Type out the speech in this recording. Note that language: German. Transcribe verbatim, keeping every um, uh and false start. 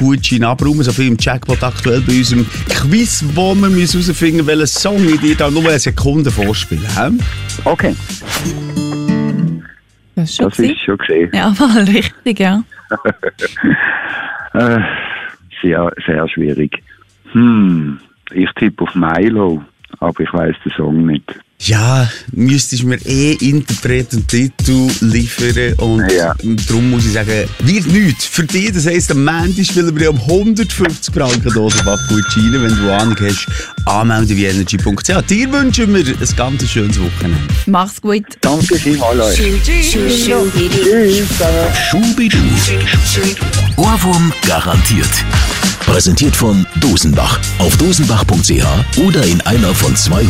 Gutschein abräumen, so viel im Jackpot aktuell bei unserem Quiz, wo wir herausfinden müssen, welchen Song ich dir da nur eine Sekunde vorspiele. Okay. Das ist schon, das ist schon gesehen. Ja, mal richtig, ja. äh, sehr, sehr schwierig. Hm, ich tippe auf Milo, aber ich weiss den Song nicht. Ja, müsstest du mir eh Interpret und Titel liefern und ja. darum muss ich sagen, wird nichts. Für dich, das heisst, am Montag spielen wir um hundertfünfzig Franken Dosenbackgutscheine, wenn du Ahnung hast, anmelden wie energy punkt c h. Dir wünschen wir ein ganz schönes Wochenende. Mach's gut. Danke vielmals euch. Tschüss. Schubidu. Ohrwurm garantiert. Präsentiert von Dosenbach. Auf dosenbach punkt c h oder in einer von zweihundert